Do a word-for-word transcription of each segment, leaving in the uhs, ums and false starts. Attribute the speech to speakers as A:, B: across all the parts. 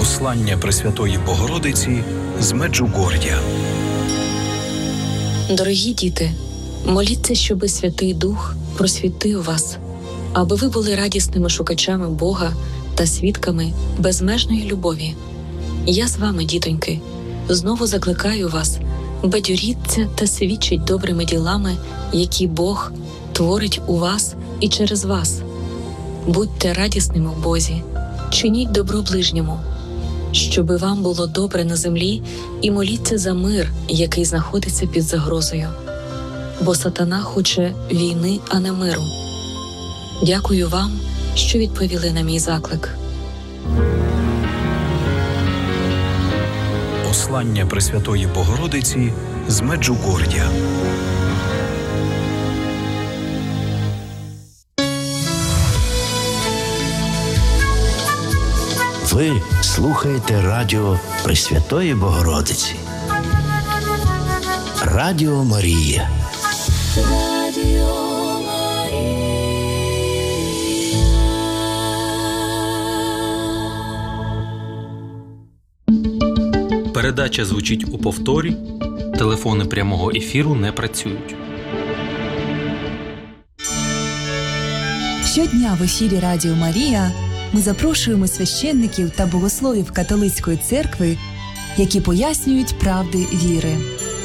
A: Послання Пресвятої Богородиці з Меджугор'я.
B: Дорогі діти, моліться, щоби Святий Дух просвітив вас, аби ви були радісними шукачами Бога та свідками безмежної любові. Я з вами, дітоньки, знову закликаю вас, бадьоріться та свідчить добрими ділами, які Бог творить у вас і через вас. Будьте радісними в Бозі, чиніть добро ближньому, щоби вам було добре на землі, і моліться за мир, який знаходиться під загрозою. Бо сатана хоче війни, а не миру. Дякую вам, що відповіли на мій заклик.
A: Послання Пресвятої Богородиці з Меджугор'я.
C: Ви слухаєте радіо Пресвятої Богородиці. Радіо Марія.
D: Радіо Марія.
E: Передача звучить у повторі. Телефони прямого ефіру не працюють.
F: Щодня в ефірі Радіо Марія ми запрошуємо священників та богословів католицької церкви, які пояснюють правди віри.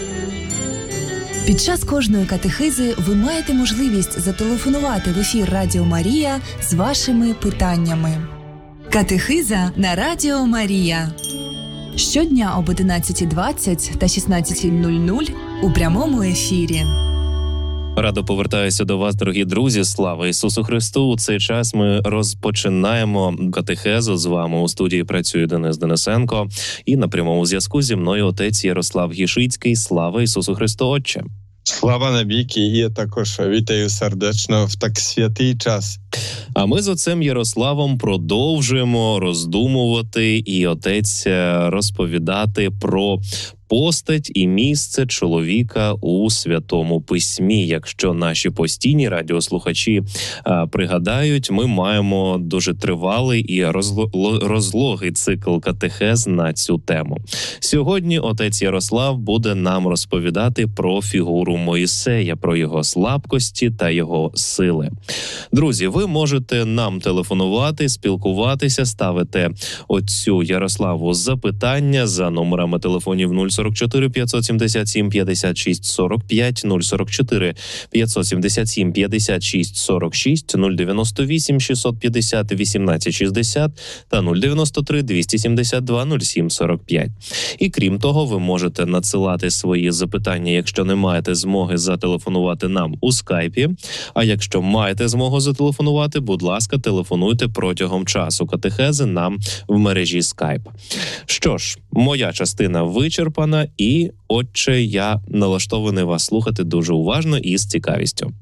F: Під час кожної катехизи ви маєте можливість зателефонувати в ефір Радіо Марія з вашими питаннями. Катехиза на Радіо Марія. Щодня об одинадцятій двадцять та шістнадцятій нуль нуль у прямому ефірі.
G: Радо повертаюся до вас, дорогі друзі. Слава Ісусу Христу! У цей час ми розпочинаємо катехезу. З вами у студії працює Денис Денисенко. І на прямому зв'язку зі мною отець Ярослав Гішицький. Слава Ісусу Христу, Отче!
H: Слава навіки! І я також вітаю сердечно в так святий час.
G: А ми з отцем Ярославом продовжуємо роздумувати і отець розповідати про постать і місце чоловіка у Святому Письмі. Якщо наші постійні радіослухачі а, пригадають, ми маємо дуже тривалий і розло, розлогий цикл катехез на цю тему. Сьогодні отець Ярослав буде нам розповідати про фігуру Мойсея, про його слабкості та його сили. Друзі, ви можете нам телефонувати, спілкуватися, ставити отцю Ярославу запитання за номерами телефонів нуль сорок чотири п'ятсот сімдесят сім п'ятдесят шість сорок п'ять, нуль сорок чотири п'ятсот сімдесят сім п'ятдесят шість сорок шість, нуль дев'яносто вісім шістсот п'ятдесят вісімнадцять шістдесят та нуль дев'яносто три двісті сімдесят два нуль сім сорок п'ять. І крім того, ви можете надсилати свої запитання, якщо не маєте змоги зателефонувати нам у скайпі. А якщо маєте змогу зателефонувати, будь ласка, телефонуйте протягом часу катехези нам в мережі скайп. Що ж, моя частина вичерпана, і, отче, я налаштований вас слухати дуже уважно і з цікавістю.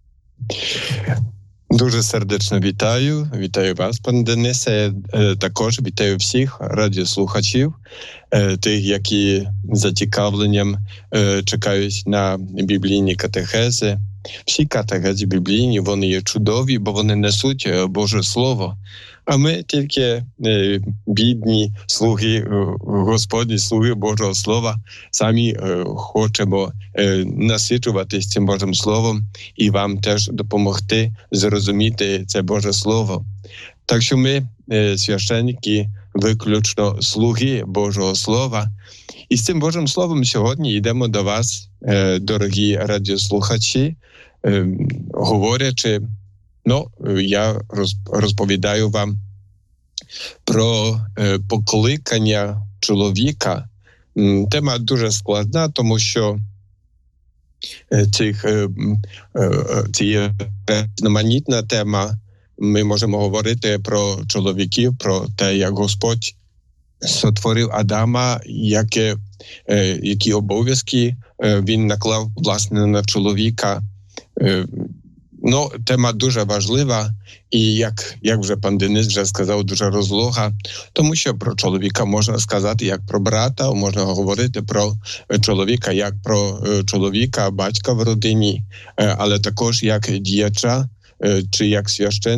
H: Дуже сердечно вітаю. Вітаю вас, пане Денисе. Також вітаю всіх радіослухачів, тих, які з зацікавленням чекають на біблійні катехези. Всі катехези біблійні, вони є чудові, бо вони несуть Боже Слово. А ми тільки е, бідні слуги, е, Господні слуги Божого Слова, самі е, хочемо е, насичуватись цим Божим Словом і вам теж допомогти зрозуміти це Боже Слово. Так що ми, е, священники, виключно слуги Божого Слова. І з цим Божим Словом сьогодні йдемо до вас, е, дорогі радіослухачі, е, говорячи. Ну, я розповідаю вам про е, покликання чоловіка. Тема дуже складна, тому що цих, е, е, це є різноманітна тема. Ми можемо говорити про чоловіків, про те, як Господь сотворив Адама, яке, е, які обов'язки е, він наклав, власне, на чоловіка. Е, Ну, тема дуже важлива і, як, як вже пан Денис вже сказав, дуже розлога, тому що про чоловіка можна сказати як про брата, можна говорити про чоловіка як про чоловіка, батька в родині, але також як діяча чи як священника.